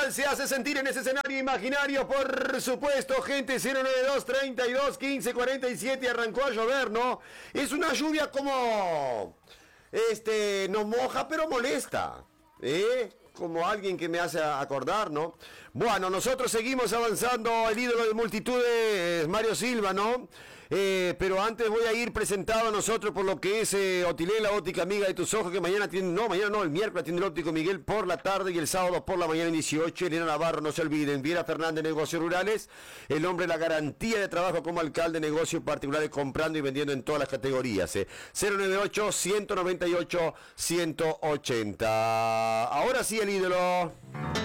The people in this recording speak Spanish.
Nacional se hace sentir en ese escenario imaginario, por supuesto, gente. 092 32 15 47 arrancó a llover, ¿no? Es una lluvia como nos moja pero molesta, como alguien que me hace acordar, ¿no? Bueno, nosotros seguimos avanzando. El ídolo de multitudes, Mario Silva, ¿no? Pero antes voy a ir presentado a nosotros por lo que es Otilé, la óptica amiga de tus ojos, que mañana tiene, el miércoles tiene el óptico Miguel por la tarde y el sábado por la mañana en 18. Elena Navarro, no se olviden. Viera Fernández, Negocios Rurales, el hombre de la garantía de trabajo como alcalde, negocios particulares, comprando y vendiendo en todas las categorías. 098-198-180. Ahora sí el ídolo.